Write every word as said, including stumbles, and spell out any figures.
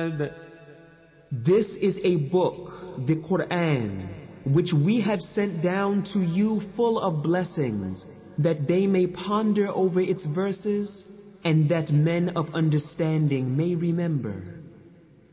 الْكِتَابِ. This is a book, the Quran, which we have sent down to you full of blessings, that they may ponder over its verses, and that men of understanding may remember.